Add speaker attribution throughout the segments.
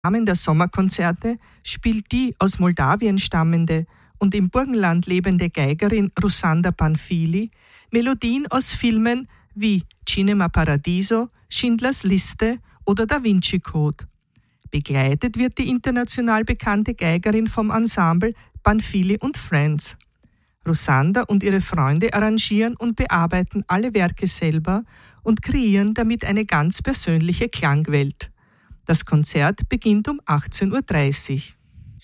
Speaker 1: Rahmen der Sommerkonzerte spielt die aus Moldawien stammende und im Burgenland lebende Geigerin Rusanda Panfili Melodien aus Filmen wie Cinema Paradiso, Schindlers Liste oder Da Vinci Code. Begleitet wird die international bekannte Geigerin vom Ensemble Panfili und Friends. Rusanda und ihre Freunde arrangieren und bearbeiten alle Werke selber und kreieren damit eine ganz persönliche Klangwelt. Das Konzert beginnt um 18:30 Uhr.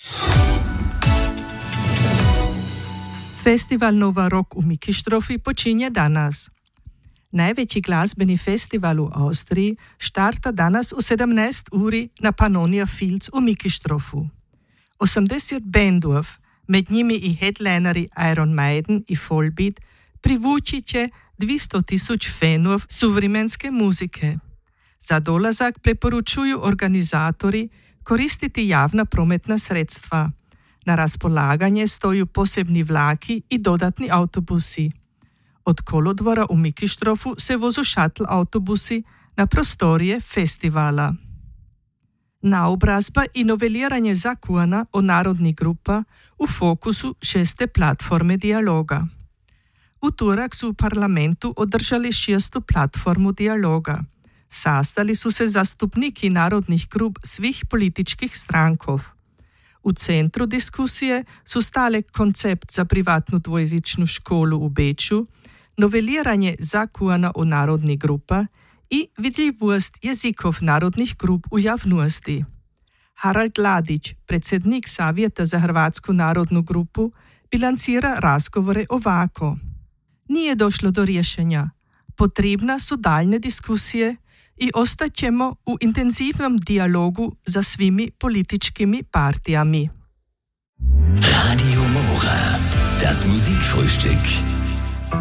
Speaker 1: Festival Nova Rock u Mikistrofi počinje danas. Najveći glazbeni festival u Austriji starta danas u 17 uri na Pannonia Fields u Mikistrofu. 80 bendov, med njimi i headlineri Iron Maiden i Volbeat, privući će 200.000 fanov suvremenske muzike. Za dolazak preporučuju organizatori koristiti javna prometna sredstva. Na razpolaganje stoju posebni vlaki i dodatni autobusi. Od kolodvora u Mikistrofu se vozu šatl autobusi na prostorije festivala. Naobrazba i noveliranje zakona o narodnih grupa u fokusu 6. platforme dijaloga. U torek su u parlamentu održali 6. platformu dijaloga. Sastali su se zastupniki narodnih grup svih političkih strankov. U centru diskusije su stale koncept za privatnu dvojezičnu školu u Beču, noveliranje zakona o narodnih grupa i vidljivost jezikov narodnih grup u javnosti. Harald Ladić, predsednik Savjeta za Hrvatsku narodnu grupu, bilancira razgovore ovako. Nije došlo do rješenja. Potrebna su daljne diskusije i ostaćemo u intenzivnom dijalogu za svimi političkimi partijami.
Speaker 2: Radio Mora, das Musikfrühstück.